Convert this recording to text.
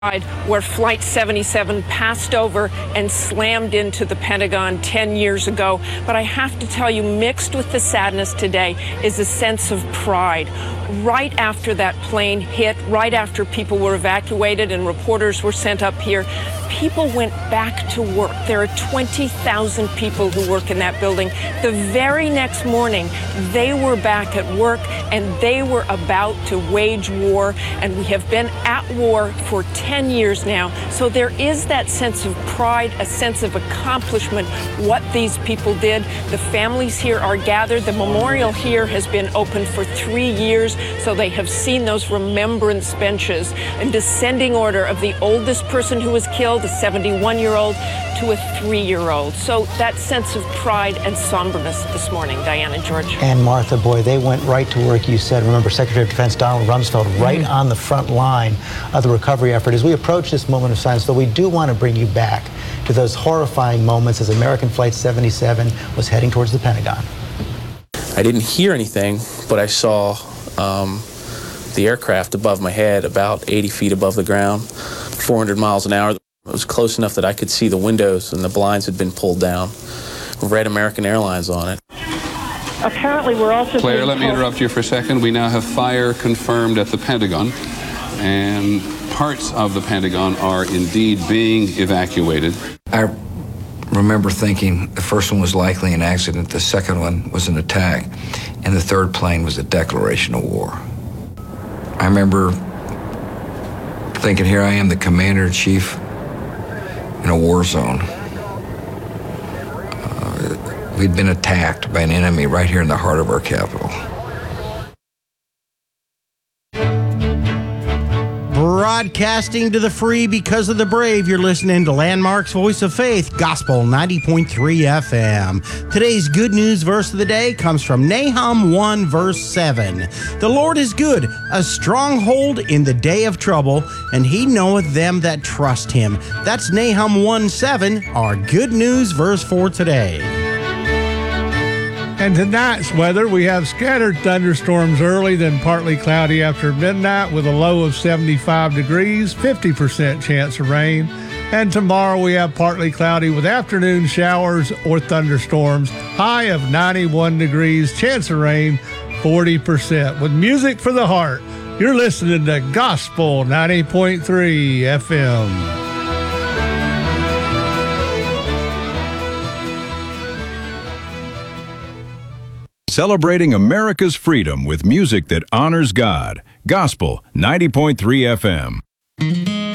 where Flight 77 passed over and slammed into the Pentagon 10 years ago. But I have to tell you, mixed with the sadness today is a sense of pride. Right after that plane hit, right after people were evacuated and reporters were sent up here, people went back to work. There are 20,000 people who work in that building. The very next morning, they were back at work and they were about to wage war. And we have been at war for 10 years now. So there is that sense of pride, a sense of accomplishment, what these people did. The families here are gathered. The memorial here has been open for 3 years. So they have seen those remembrance benches in descending order of the oldest person who was killed, a 71-year-old, to a 3-year-old. So that sense of pride and somberness this morning, Diana, George. And Martha, boy, they went right to work, you said. Remember, Secretary of Defense Donald Rumsfeld right on the front line of the recovery effort. As we approach this moment of silence, though, we do want to bring you back to those horrifying moments as American Flight 77 was heading towards the Pentagon. I didn't hear anything, but I saw the aircraft above my head, about 80 feet above the ground, 400 miles an hour. It was close enough that I could see the windows and the blinds had been pulled down. Red American Airlines on it. Apparently, we're also... Claire, let me interrupt you for a second. We now have fire confirmed at the Pentagon, and parts of the Pentagon are indeed being evacuated. I remember thinking the first one was likely an accident, the second one was an attack, and the third plane was a declaration of war. I remember thinking, here I am, the commander-in-chief in a war zone. We'd been attacked by an enemy right here in the heart of our capital. Broadcasting to the free because of the brave, you're listening to Landmark's Voice of Faith, Gospel 90.3 FM. Today's good news verse of the day comes from Nahum 1, verse 7. The Lord is good, a stronghold in the day of trouble, and he knoweth them that trust him. That's Nahum 1, 7, our good news verse for today. And tonight's weather, we have scattered thunderstorms early, then partly cloudy after midnight with a low of 75 degrees, 50% chance of rain. And tomorrow we have partly cloudy with afternoon showers or thunderstorms, high of 91 degrees, chance of rain, 40%. With music for the heart, you're listening to Gospel 90.3 FM. Celebrating America's freedom with music that honors God. Gospel 90.3 FM.